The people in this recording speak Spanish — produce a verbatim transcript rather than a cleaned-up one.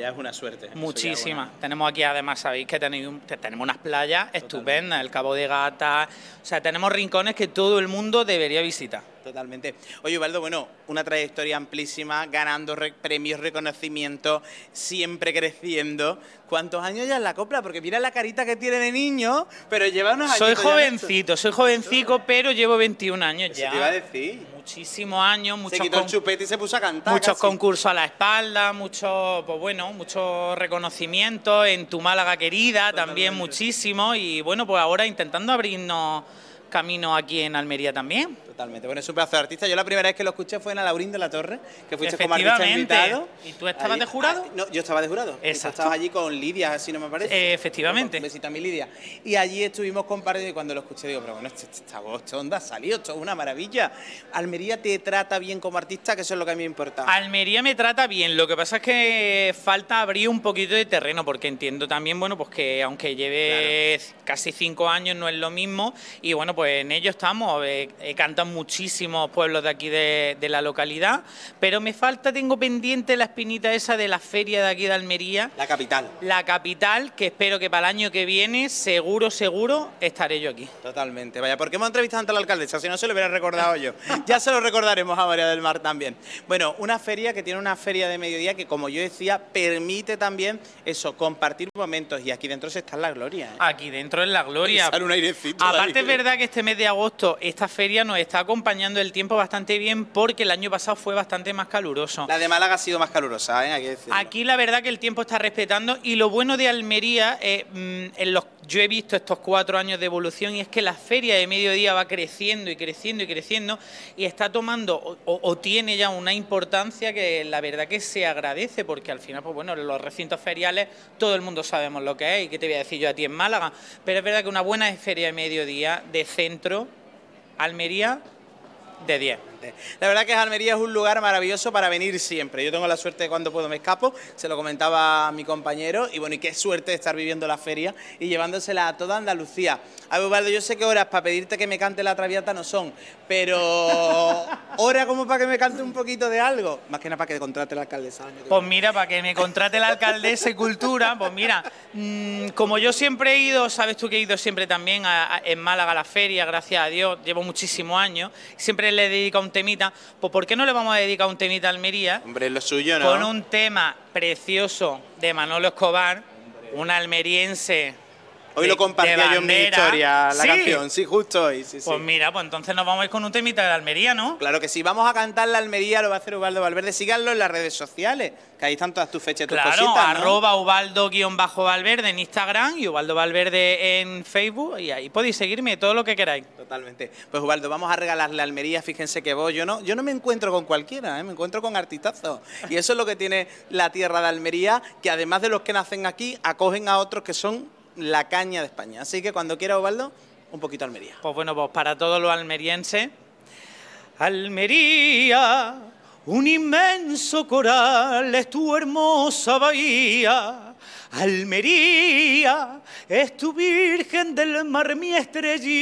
ya es una suerte. Muchísimas. Una... Tenemos aquí, además, sabéis que tenéis, tenemos unas playas Totalmente. estupendas, el Cabo de Gata, o sea, tenemos rincones que todo el mundo debería visitar. Totalmente. Oye, Ubaldo, bueno, una trayectoria amplísima, ganando re premios, reconocimientos, siempre creciendo. ¿Cuántos años ya en la copla? Porque mira la carita que tiene de niño, pero lleva unos años. Soy jovencito, soy jovencico, pero llevo veintiún años Eso ya. te iba a decir. Muchísimos años, muchos se quitó el chupete y se puso a cantar. Muchos casi. concursos a la espalda, muchos, pues bueno, muchos reconocimientos en tu Málaga querida, Totalmente. También muchísimo. Y bueno, pues ahora intentando abrirnos camino aquí en Almería también. Totalmente. Bueno, es un pedazo de artista. Yo la primera vez que lo escuché fue en Alaurín de la Torre, que fuiste como artista invitado. ¿Y tú estabas allí, de jurado? Ah, no, yo estaba de jurado. Exacto. Estabas allí con Lidia, así no me parece. Eh, efectivamente. Un besito a mi Lidia. Y allí estuvimos compartiendo y cuando lo escuché digo, pero bueno, esta, esta voz, esta onda ha salido, esto es una maravilla. Almería te trata bien como artista, que eso es lo que a mí me importa. Almería me trata bien, lo que pasa es que falta abrir un poquito de terreno, porque entiendo también, bueno, pues que aunque lleve claro. casi cinco años no es lo mismo, y bueno, pues en ello estamos, eh, eh, cantan muchísimos pueblos de aquí de, de la localidad, pero me falta, tengo pendiente la espinita esa de la feria de aquí de Almería. La capital. La capital, que espero que para el año que viene, seguro, seguro, estaré yo aquí. Totalmente, vaya, porque hemos entrevistado ante la alcaldesa, si no se lo hubiera recordado yo. Ya se lo recordaremos a María del Mar también. Bueno, una feria que tiene una feria de mediodía que, como yo decía, permite también eso, compartir momentos, y aquí dentro se está en la gloria. ¿eh? Aquí dentro es la gloria. Sale un airecito. Aparte es verdad que este mes de agosto esta feria nos está acompañando el tiempo bastante bien, porque el año pasado fue bastante más caluroso. La de Málaga ha sido más calurosa, ¿eh? Hay que decirlo. Aquí la verdad que el tiempo está respetando, y lo bueno de Almería, eh, en los, yo he visto estos cuatro años de evolución, y es que la feria de mediodía va creciendo y creciendo y creciendo, y está tomando o, o, o tiene ya una importancia que la verdad que se agradece, porque al final, pues bueno, los recintos feriales todo el mundo sabemos lo que es, y qué te voy a decir yo a ti en Málaga, pero es verdad que una buena feria de mediodía de centro, Almería, de diez. La verdad que Almería es un lugar maravilloso para venir siempre. Yo tengo la suerte de cuando puedo me escapo, se lo comentaba a mi compañero, y bueno, y qué suerte de estar viviendo la feria y llevándosela a toda Andalucía. A ver, Ubaldo, yo sé que horas para pedirte que me cante la Traviata no son, pero hora como para que me cante un poquito de algo, más que nada para que contrate la alcaldesa. Pues mira, para que me contrate la alcaldesa y cultura, pues mira, mmm, como yo siempre he ido, sabes tú que he ido siempre también a, a, en Málaga a la feria, gracias a Dios, llevo muchísimos años, siempre le he dedicado un temita, pues ¿por qué no le vamos a dedicar un temita a Almería? Hombre, lo suyo, ¿no? Con un tema precioso de Manolo Escobar, un almeriense. Hoy de, lo compartía yo en mi historia, la ¿Sí? canción, sí, justo hoy. Sí, pues sí. mira, pues entonces nos vamos a ir con un temita de Almería, ¿no? Claro que sí, vamos a cantar la Almería, lo va a hacer Ubaldo Valverde. Síganlo en las redes sociales, que ahí están todas tus fechas, tus claro, cositas, ¿no? arroba Ubaldo-Valverde en Instagram y Ubaldo Valverde en Facebook, y ahí podéis seguirme todo lo que queráis. Totalmente. Pues Ubaldo, vamos a regalarle a Almería, fíjense que vos, yo no, yo no me encuentro con cualquiera, ¿eh? Me encuentro con artistazos. Y eso es lo que tiene la tierra de Almería, que además de los que nacen aquí, acogen a otros que son la caña de España. Así que cuando quiera, Ubaldo, un poquito Almería. Pues bueno, pues para todos los almerienses, Almería, un inmenso coral es tu hermosa bahía. Almería, es tu virgen del mar, mi estrellita.